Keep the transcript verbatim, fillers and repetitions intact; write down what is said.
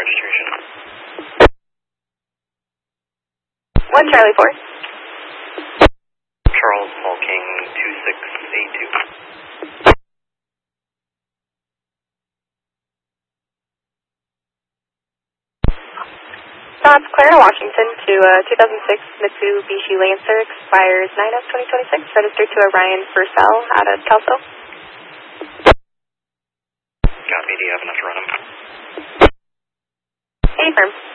registration. One Charlie four. Charles Malking two six eight two. That's Clara Washington to uh, two thousand six Mitsubishi Lancer, expires nine of twenty twenty-six, registered to Orion Purcell out of Kelso. Copy, do you have enough to run him? Any firm.